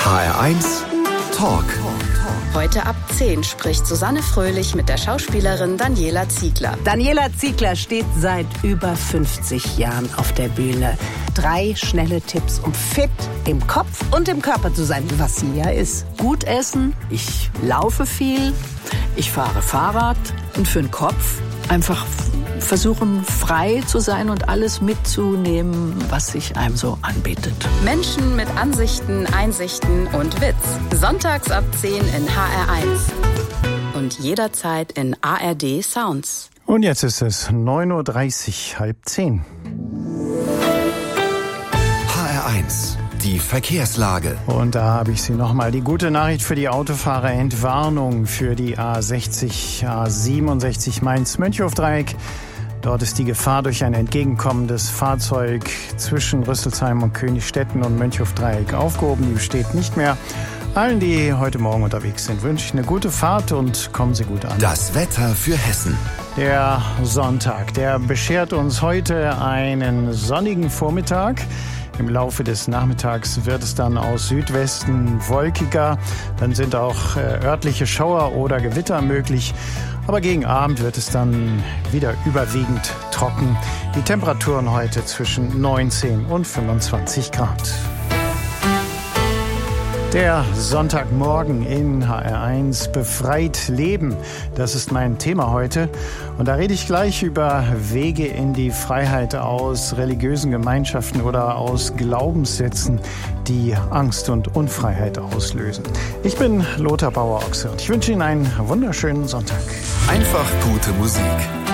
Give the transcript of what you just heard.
HR1 Talk. Heute ab 10 spricht Susanne Fröhlich mit der Schauspielerin Daniela Ziegler. Daniela Ziegler steht seit über 50 Jahren auf der Bühne. 3 schnelle Tipps, um fit im Kopf und im Körper zu sein, was sie ja ist. Gut essen, ich laufe viel, ich fahre Fahrrad und für den Kopf einfach versuchen, frei zu sein und alles mitzunehmen, was sich einem so anbietet. Menschen mit Ansichten, Einsichten und Witz. Sonntags ab 10 in HR1. Und jederzeit in ARD Sounds. Und jetzt ist es 9:30 Uhr, halb 10. HR1, die Verkehrslage. Und da habe ich Sie nochmal. Die gute Nachricht für die Autofahrer: Entwarnung für die A60, A67 Mainz-Mönchhof-Dreieck. Dort ist die Gefahr durch ein entgegenkommendes Fahrzeug zwischen Rüsselsheim und Königstetten und Mönchhof-Dreieck aufgehoben. Die besteht nicht mehr. Allen, die heute Morgen unterwegs sind, wünsche ich eine gute Fahrt und kommen Sie gut an. Das Wetter für Hessen. Der Sonntag, der beschert uns heute einen sonnigen Vormittag. Im Laufe des Nachmittags wird es dann aus Südwesten wolkiger. Dann sind auch örtliche Schauer oder Gewitter möglich. Aber gegen Abend wird es dann wieder überwiegend trocken. Die Temperaturen heute zwischen 19 und 25 Grad. Der Sonntagmorgen in HR1, befreit leben, das ist mein Thema heute. Und da rede ich gleich über Wege in die Freiheit aus religiösen Gemeinschaften oder aus Glaubenssätzen, die Angst und Unfreiheit auslösen. Ich bin Lothar Bauer-Ochse und ich wünsche Ihnen einen wunderschönen Sonntag. Einfach gute Musik.